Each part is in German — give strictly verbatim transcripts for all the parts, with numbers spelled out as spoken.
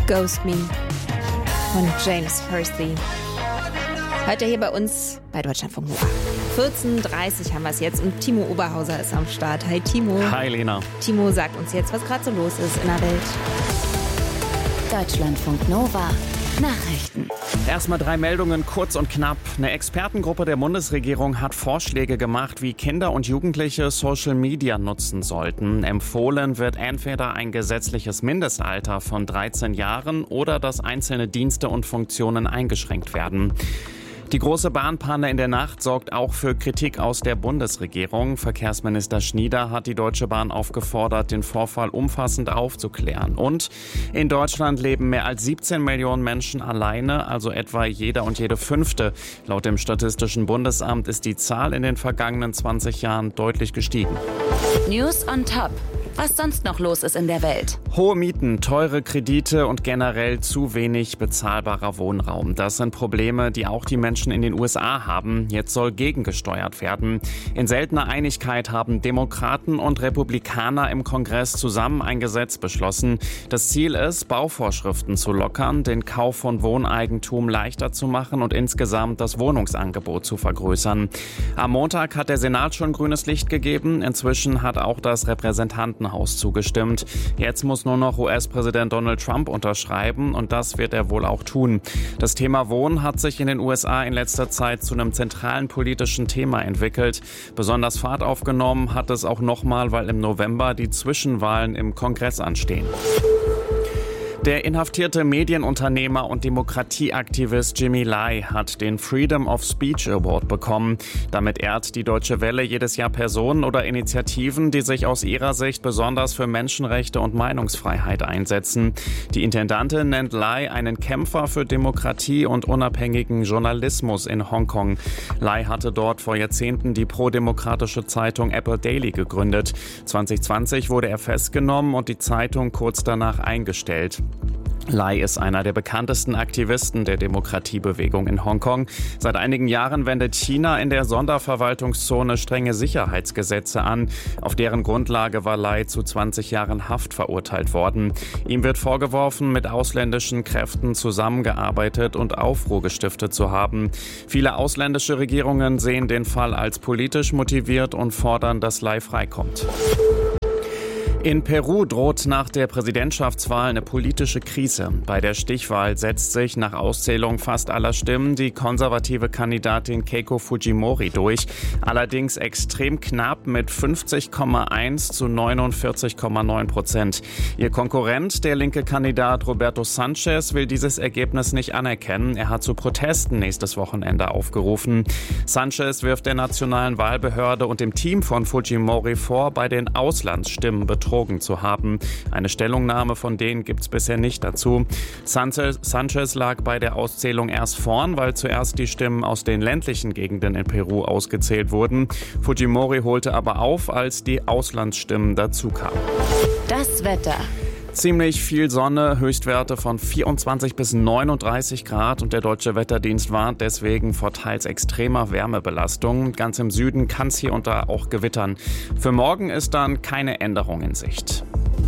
Ghost Me von James Hursley. Heute hier bei uns bei Deutschlandfunk Nova. vierzehn Uhr dreißig haben wir es jetzt und Timo Oberhauser ist am Start. Hi Timo. Hi Lena. Timo sagt uns jetzt, was gerade so los ist in der Welt. Deutschlandfunk Nova. Nachrichten. Erstmal drei Meldungen, kurz und knapp. Eine Expertengruppe der Bundesregierung hat Vorschläge gemacht, wie Kinder und Jugendliche Social Media nutzen sollten. Empfohlen wird entweder ein gesetzliches Mindestalter von dreizehn Jahren oder dass einzelne Dienste und Funktionen eingeschränkt werden. Die große Bahnpanne in der Nacht sorgt auch für Kritik aus der Bundesregierung. Verkehrsminister Schnieder hat die Deutsche Bahn aufgefordert, den Vorfall umfassend aufzuklären. Und in Deutschland leben mehr als siebzehn Millionen Menschen alleine, also etwa jeder und jede Fünfte. Laut dem Statistischen Bundesamt ist die Zahl in den vergangenen zwanzig Jahren deutlich gestiegen. News on Top. Was sonst noch los ist in der Welt. Hohe Mieten, teure Kredite und generell zu wenig bezahlbarer Wohnraum. Das sind Probleme, die auch die Menschen in den U S A haben. Jetzt soll gegengesteuert werden. In seltener Einigkeit haben Demokraten und Republikaner im Kongress zusammen ein Gesetz beschlossen. Das Ziel ist, Bauvorschriften zu lockern, den Kauf von Wohneigentum leichter zu machen und insgesamt das Wohnungsangebot zu vergrößern. Am Montag hat der Senat schon grünes Licht gegeben. Inzwischen hat auch das Repräsentantenhaus zugestimmt. Jetzt muss nur noch U S-Präsident Donald Trump unterschreiben und das wird er wohl auch tun. Das Thema Wohnen hat sich in den U S A in letzter Zeit zu einem zentralen politischen Thema entwickelt. Besonders Fahrt aufgenommen hat es auch nochmal, weil im November die Zwischenwahlen im Kongress anstehen. Der inhaftierte Medienunternehmer und Demokratieaktivist Jimmy Lai hat den Freedom of Speech Award bekommen. Damit ehrt die Deutsche Welle jedes Jahr Personen oder Initiativen, die sich aus ihrer Sicht besonders für Menschenrechte und Meinungsfreiheit einsetzen. Die Intendantin nennt Lai einen Kämpfer für Demokratie und unabhängigen Journalismus in Hongkong. Lai hatte dort vor Jahrzehnten die prodemokratische Zeitung Apple Daily gegründet. zwanzig zwanzig wurde er festgenommen und die Zeitung kurz danach eingestellt. Lai ist einer der bekanntesten Aktivisten der Demokratiebewegung in Hongkong. Seit einigen Jahren wendet China in der Sonderverwaltungszone strenge Sicherheitsgesetze an. Auf deren Grundlage war Lai zu zwanzig Jahren Haft verurteilt worden. Ihm wird vorgeworfen, mit ausländischen Kräften zusammengearbeitet und Aufruhr gestiftet zu haben. Viele ausländische Regierungen sehen den Fall als politisch motiviert und fordern, dass Lai freikommt. In Peru droht nach der Präsidentschaftswahl eine politische Krise. Bei der Stichwahl setzt sich nach Auszählung fast aller Stimmen die konservative Kandidatin Keiko Fujimori durch. Allerdings extrem knapp mit fünfzig Komma eins zu neunundvierzig Komma neun Prozent. Ihr Konkurrent, der linke Kandidat Roberto Sanchez, will dieses Ergebnis nicht anerkennen. Er hat zu Protesten nächstes Wochenende aufgerufen. Sanchez wirft der nationalen Wahlbehörde und dem Team von Fujimori vor, bei den Auslandsstimmen betrogen zu haben. Eine Stellungnahme von denen gibt es bisher nicht dazu. Sanchez, Sanchez lag bei der Auszählung erst vorn, weil zuerst die Stimmen aus den ländlichen Gegenden in Peru ausgezählt wurden. Fujimori holte aber auf, als die Auslandsstimmen dazu kamen. Das Wetter. Ziemlich viel Sonne, Höchstwerte von vierundzwanzig bis neununddreißig Grad und der Deutsche Wetterdienst warnt deswegen vor teils extremer Wärmebelastung. Ganz im Süden kann es hier und da auch gewittern. Für morgen ist dann keine Änderung in Sicht.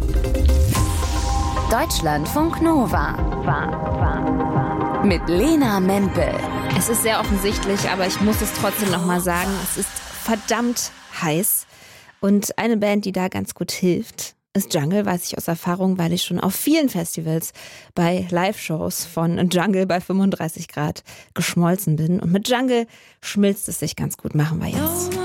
Deutschlandfunk Nova. Mit Lena Mempel. Es ist sehr offensichtlich, aber ich muss es trotzdem noch mal sagen, es ist verdammt heiß. Und eine Band, die da ganz gut hilft, ist Jungle, weiß ich aus Erfahrung, weil ich schon auf vielen Festivals bei Live-Shows von Jungle bei fünfunddreißig Grad geschmolzen bin. Und mit Jungle schmilzt es sich ganz gut. Machen wir jetzt.